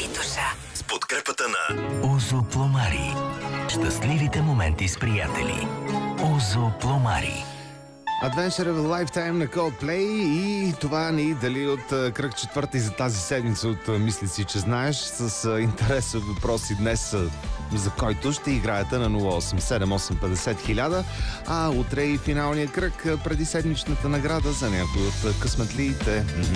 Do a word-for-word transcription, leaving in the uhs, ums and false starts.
Витуша. С подкрепата на Озо Пломари. Щастливите моменти с приятели. Озо Пломари. Adventure of a Lifetime на Coldplay и това ни дали от кръг четвърти за тази седмица от Мисли си, че знаеш, с интересен въпроси днес, за който ще играете на нула осем седем осем петдесет хиляда, а утре и финалния кръг преди седмичната награда за някой от късметлиите.